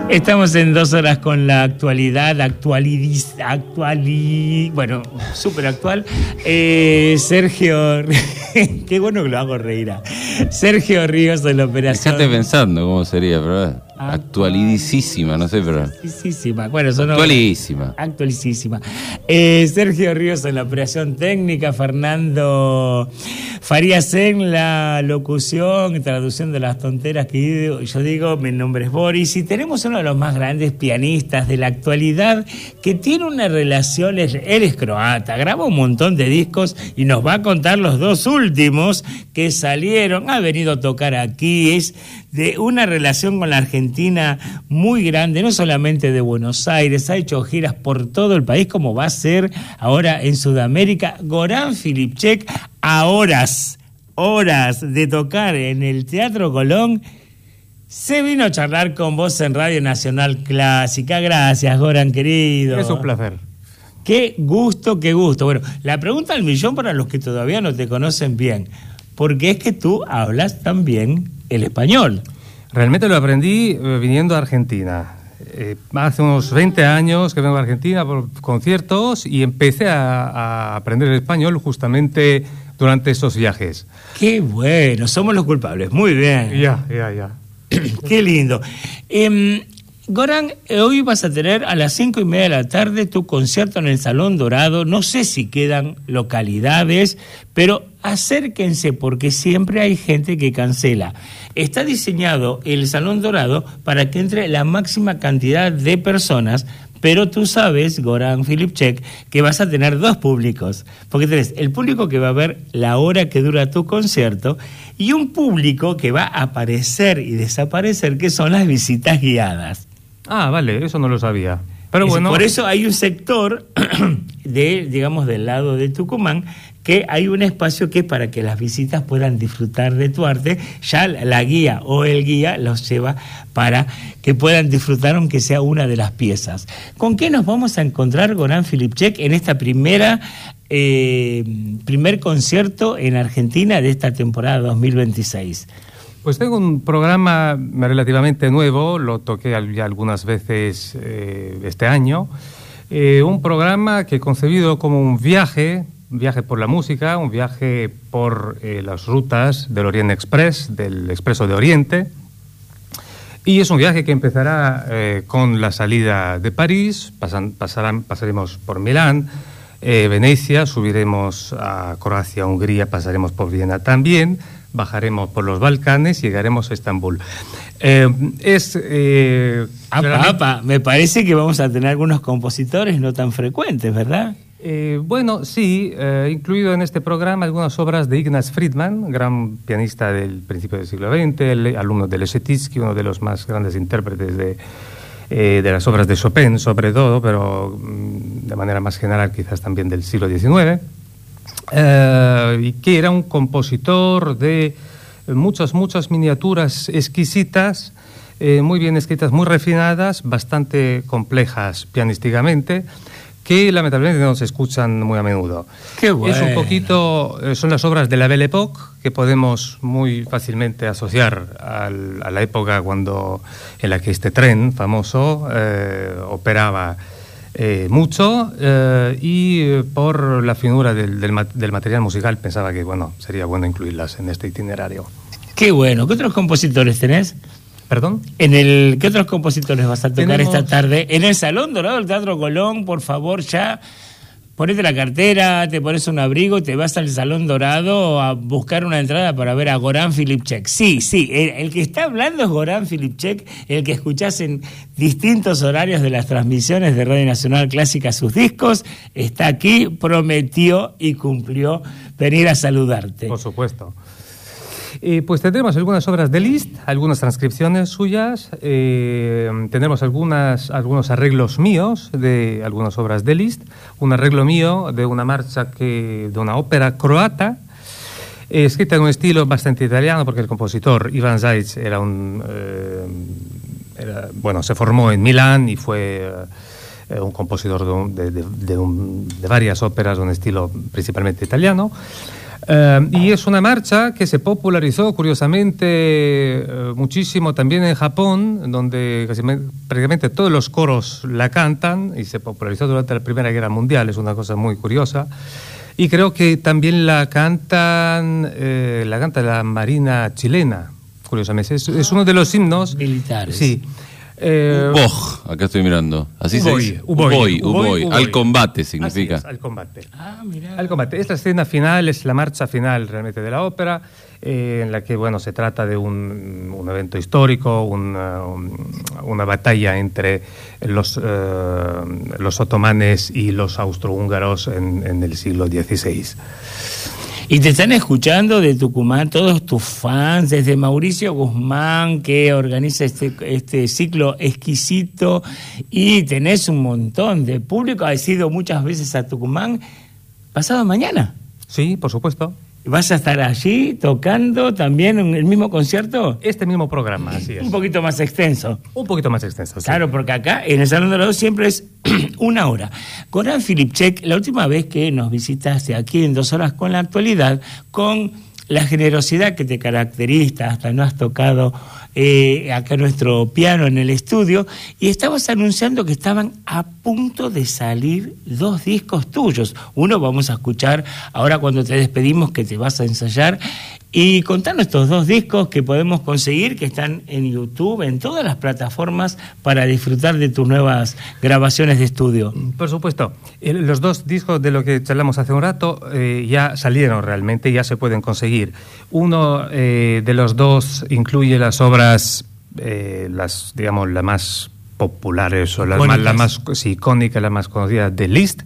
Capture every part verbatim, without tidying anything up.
Estamos en dos horas con la actualidad, actualidis, actuali, bueno, súper actual. Eh, Sergio, qué bueno que lo hago reír. Sergio Ríos de la operación. Dejate pensando cómo sería, pero actualidísima, no sé, pero. Actualísima, bueno, son actualísima. Actualísima. Eh, Sergio Ríos en la operación técnica, Fernando Farías en la locución y traducción de las tonteras que yo digo. Mi nombre es Boris y tenemos uno de los más grandes pianistas de la actualidad que tiene una relación, él es croata, graba un montón de discos y nos va a contar los dos últimos que salieron, ha venido a tocar aquí, es de una relación con la Argentina muy grande, no solamente de Buenos Aires, ha hecho giras por todo el país, como va a ser ahora en Sudamérica. Goran Filipček, a horas, horas de tocar en el Teatro Colón, se vino a charlar con vos en Radio Nacional Clásica. Gracias, Goran, querido. Es un placer. Qué gusto, qué gusto. Bueno, la pregunta al millón para los que todavía no te conocen bien, porque es que tú hablas también el español. Realmente lo aprendí eh, viniendo a Argentina. Eh, hace unos veinte años que vengo a Argentina por conciertos y empecé a, a aprender el español justamente durante esos viajes. Qué bueno, somos los culpables. Muy bien. Ya, ya, ya. Qué lindo. Eh, Goran, hoy vas a tener a las cinco y media de la tarde tu concierto en el Salón Dorado. No sé si quedan localidades, pero acérquense porque siempre hay gente que cancela. Está diseñado el Salón Dorado para que entre la máxima cantidad de personas, pero tú sabes, Goran Filipček, que vas a tener dos públicos, porque tenés el público que va a ver la hora que dura tu concierto y un público que va a aparecer y desaparecer, que son las visitas guiadas. Ah, vale, eso no lo sabía. Pero es, bueno. Por eso hay un sector de, digamos, del lado de Tucumán, que hay un espacio que es para que las visitas puedan disfrutar de tu arte. Ya la guía o el guía los lleva para que puedan disfrutar aunque sea una de las piezas. ¿Con qué nos vamos a encontrar, Goran Filipček, en esta primera eh, primer concierto en Argentina de esta temporada dos mil veintiséis? Pues tengo un programa relativamente nuevo, lo toqué ya algunas veces eh, este año. Eh, un programa que he concebido como un viaje, un viaje por la música, un viaje por eh, las rutas del Orient Express, del Expreso de Oriente. Y es un viaje que empezará eh, con la salida de París, pasan, pasarán, pasaremos por Milán, eh, Venecia, subiremos a Croacia, Hungría, pasaremos por Viena también, bajaremos por los Balcanes y llegaremos a Estambul. Eh, es... Eh, apa, claramente... apa, me parece que vamos a tener algunos compositores no tan frecuentes, ¿verdad? Eh, bueno, sí, eh, incluido en este programa algunas obras de Ignaz Friedman, gran pianista del principio del siglo veinte, el, alumno de Leschetizky, uno de los más grandes intérpretes de, eh, de las obras de Chopin, sobre todo, pero mm, de manera más general quizás también del siglo diecinueve. Uh, y que era un compositor de muchas, muchas miniaturas exquisitas, eh, muy bien escritas, muy refinadas, bastante complejas pianísticamente, que lamentablemente no se escuchan muy a menudo. Qué bueno. Es un poquito, eh, son las obras de la Belle Époque, que podemos muy fácilmente asociar al, a la época cuando, en la que este tren famoso eh, operaba Eh, mucho eh, y eh, por la finura del, del, del material musical pensaba que bueno sería bueno incluirlas en este itinerario. Qué bueno. ¿Qué otros compositores tenés? ¿Perdón? En el, ¿Qué otros compositores vas a tocar Tenemos... esta tarde? En el Salón Dorado del Teatro Colón, por favor, ya ponete la cartera, te pones un abrigo, te vas al Salón Dorado a buscar una entrada para ver a Goran Filipček. Sí, sí, el, el que está hablando es Goran Filipček, el que escuchás en distintos horarios de las transmisiones de Radio Nacional Clásica sus discos, está aquí, prometió y cumplió venir a saludarte. Por supuesto. Eh, pues tendremos algunas obras de Liszt, algunas transcripciones suyas, eh, tendremos algunas, algunos arreglos míos de algunas obras de Liszt, un arreglo mío de una marcha, que, de una ópera croata, eh, escrita en un estilo bastante italiano, porque el compositor Ivan Zajc era un, eh, era, bueno, se formó en Milán y fue eh, un compositor de, de, de, de, un, de varias óperas de un estilo principalmente italiano. Uh, y es una marcha que se popularizó, curiosamente, uh, muchísimo también en Japón, donde casi me, prácticamente todos los coros la cantan, y se popularizó durante la Primera Guerra Mundial, es una cosa muy curiosa. Y creo que también la cantan, eh, la canta la Marina chilena, curiosamente. Es, es uno de los himnos militares. Sí. Eh, Uboj, acá estoy mirando. Así Uboy, se dice. Uboy, Uboy, Uboy, Uboy. Uboy. Al combate significa. Así es, al combate. Ah, mira. Al combate. Es la escena final, es la marcha final realmente de la ópera, eh, en la que, bueno, se trata de un, un evento histórico, una, un, una batalla entre los, eh, los otomanes y los austrohúngaros en, en el siglo dieciséis. Y te están escuchando de Tucumán todos tus fans, desde Mauricio Guzmán, que organiza este, este ciclo exquisito, y tenés un montón de público. Has ido muchas veces a Tucumán. Pasado mañana. Sí, por supuesto. ¿Vas a estar allí tocando también en el mismo concierto? Este mismo programa, así es. Un poquito más extenso. Un poquito más extenso, sí. Claro, porque acá en el Salón de los Dos siempre es una hora. Goran Filipček, la última vez que nos visitaste aquí en Dos Horas con la Actualidad, con la generosidad que te caracteriza, hasta no has tocado eh, acá nuestro piano en el estudio, y estabas anunciando que estaban a punto de salir dos discos tuyos. Uno vamos a escuchar ahora cuando te despedimos, que te vas a ensayar, y contanos estos dos discos que podemos conseguir, que están en YouTube, en todas las plataformas, para disfrutar de tus nuevas grabaciones de estudio. Por supuesto. El, los dos discos de lo que charlamos hace un rato eh, ya salieron realmente, ya se pueden conseguir. Uno eh, de los dos incluye las obras, eh, las digamos, las más populares o las más, la más sí, icónicas, las más conocidas de Liszt.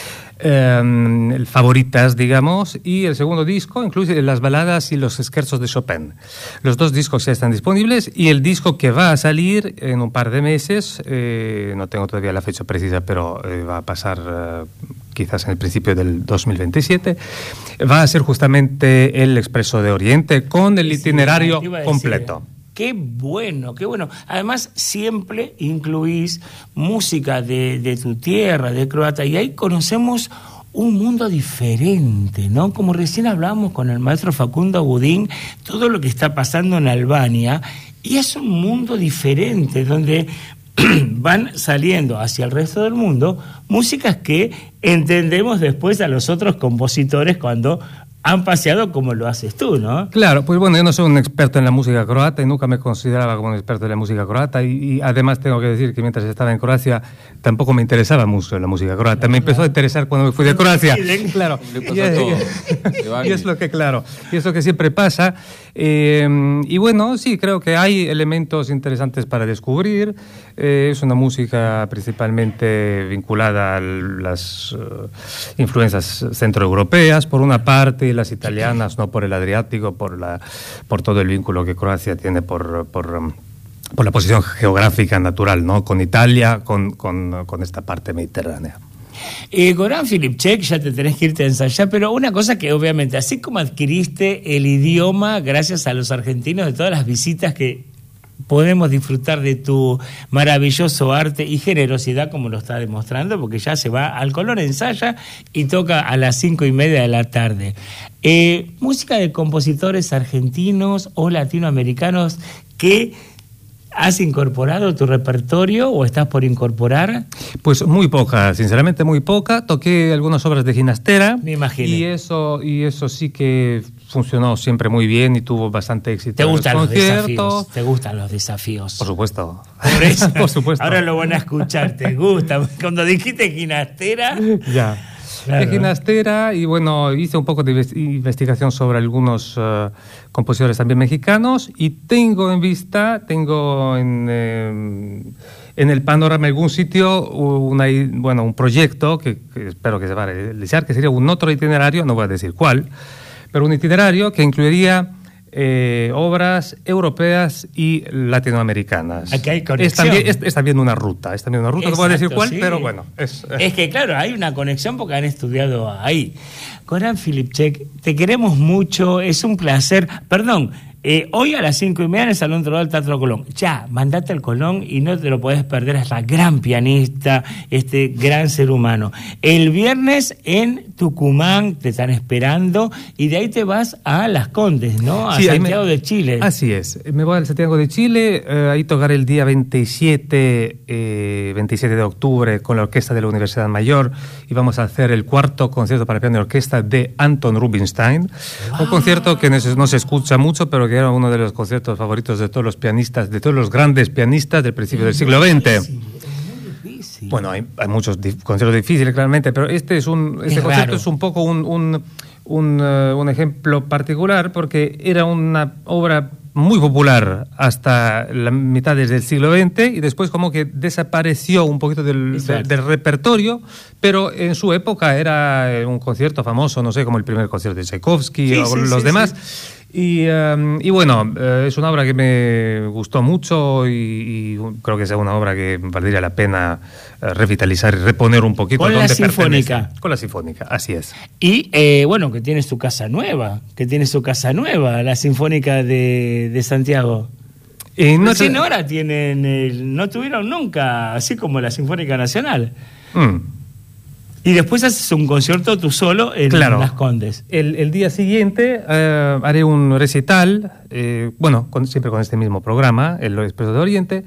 Eh, favoritas, digamos, y el segundo disco incluye las baladas y los scherzos de Chopin. Los dos discos ya están disponibles, y el disco que va a salir en un par de meses, eh, no tengo todavía la fecha precisa, pero eh, va a pasar eh, quizás en el principio del dos mil veintisiete, va a ser justamente el Expreso de Oriente con el itinerario sí, completo. Qué bueno, qué bueno. Además, siempre incluís música de, de tu tierra, de Croacia, y ahí conocemos un mundo diferente, ¿no? Como recién hablábamos con el maestro Facundo Budín, todo lo que está pasando en Albania, y es un mundo diferente, donde van saliendo hacia el resto del mundo músicas que entendemos después a los otros compositores cuando han paseado como lo haces tú, ¿no? Claro, pues bueno, yo no soy un experto en la música croata y nunca me consideraba como un experto en la música croata, y, y además tengo que decir que mientras estaba en Croacia tampoco me interesaba mucho la música croata. Me empezó a interesar cuando me fui de Croacia. Claro. Le pasa todo. Y es lo que, claro, y es lo que siempre pasa. Eh, y bueno, sí, creo que hay elementos interesantes para descubrir. Eh, es una música principalmente vinculada a las uh, influencias centroeuropeas, por una parte, y las italianas, no por el Adriático, por la por todo el vínculo que Croacia tiene por por, por la posición geográfica natural, ¿no? Con Italia, con, con, con esta parte mediterránea. Eh, Goran Filipček, ya te tenés que irte a ensayar, pero una cosa que obviamente, así como adquiriste el idioma gracias a los argentinos de todas las visitas que podemos disfrutar de tu maravilloso arte y generosidad, como lo está demostrando, porque ya se va al Colón, ensaya y toca a las cinco y media de la tarde. Eh, música de compositores argentinos o latinoamericanos que ¿has incorporado tu repertorio o estás por incorporar? Pues muy poca, sinceramente muy poca. Toqué algunas obras de Ginastera. Me imagino. Y eso, y eso sí que funcionó siempre muy bien y tuvo bastante éxito. ¿Te gustan los conciertos. desafíos? ¿Te gustan los desafíos? Por supuesto. Por eso, por supuesto. Ahora lo van a escuchar, ¿te gusta? Cuando dijiste Ginastera... Ya. Claro. De Ginastera, y bueno, hice un poco de investigación sobre algunos uh, compositores también mexicanos, y tengo en vista, tengo en, eh, en el panorama algún sitio, una, bueno, un proyecto que, que espero que se va a realizar, que sería un otro itinerario, no voy a decir cuál, pero un itinerario que incluiría Eh, obras europeas y latinoamericanas. Aquí hay conexión. Es también, es, es también una ruta, es también una ruta, Exacto, no voy a decir cuál, sí. pero bueno. Es, es que claro, hay una conexión porque han estudiado ahí. Goran Filipček, te queremos mucho, es un placer. Perdón, Eh, hoy a las cinco y media en el Salón Trodal Teatro Colón. Ya, mandate al Colón y no te lo podés perder a esta gran pianista, este gran ser humano. El viernes en Tucumán te están esperando y de ahí te vas a Las Condes, ¿no? A sí, Santiago me... de Chile. Así es. Me voy al Santiago de Chile, eh, ahí tocaré el día veintisiete, eh, veintisiete de octubre con la Orquesta de la Universidad Mayor y vamos a hacer el cuarto concierto para piano y orquesta de Anton Rubinstein. Wow. Un concierto que no se, no se escucha mucho, pero que era uno de los conciertos favoritos de todos los pianistas, de todos los grandes pianistas del principio del siglo veinte. Sí. Bueno, hay, hay muchos dif- conciertos difíciles, claramente, pero este es un este concierto raro. Es un poco un, un, un, uh, un ejemplo particular porque era una obra muy popular hasta la mitad del siglo veinte y después como que desapareció un poquito del, de, del repertorio, pero en su época era un concierto famoso, no sé, como el primer concierto de Tchaikovsky sí, o sí, los sí, demás. Sí. Y, um, y bueno, uh, es una obra que me gustó mucho y, y creo que es una obra que valdría la pena uh, revitalizar y reponer un poquito. Con la sinfónica. Pertenece. Con la sinfónica, así es. Y eh, bueno, que tiene su casa nueva, que tiene su casa nueva, la Sinfónica de, de Santiago. Y no Recién te... ahora tienen, el, no tuvieron nunca, así como la Sinfónica Nacional. Mm. Y después haces un concierto tú solo en claro. Las Condes. El, el día siguiente eh, haré un recital, eh, bueno, con, siempre con este mismo programa, el Expreso de Oriente,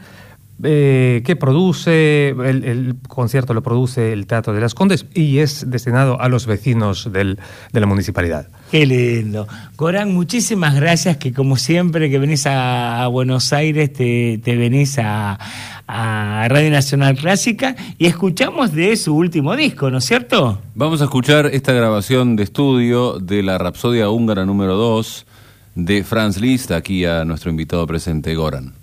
eh, que produce, el, el concierto lo produce el Teatro de las Condes y es destinado a los vecinos del, de la municipalidad. Qué lindo. Goran, muchísimas gracias, que como siempre que venís a, a Buenos Aires te, te venís a, a Radio Nacional Clásica y escuchamos de su último disco, ¿no es cierto? Vamos a escuchar esta grabación de estudio de la Rapsodia Húngara número dos de Franz Liszt, aquí a nuestro invitado presente, Goran.